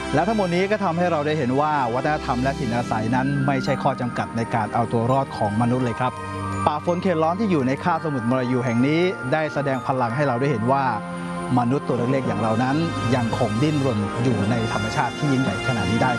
และทั้งหมดนี้ก็ทำให้เราได้เห็นว่าวัฒนธรรมและถิ่นอาศัยนั้นไม่ใช่ข้อจำกัดในการเอาตัวรอดของมนุษย์เลยครับป่าฝนเขตร้อนที่อยู่ในคาบสมุทรมลายูแห่งนี้ได้แสดงพลังให้เราได้เห็นว่ามนุษย์ตัวเล็กๆอย่างเรานั้นยังคงดิ้นรนอยู่ในธรรมชาติที่ยิ่งใหญ่ขนาดนี้ได้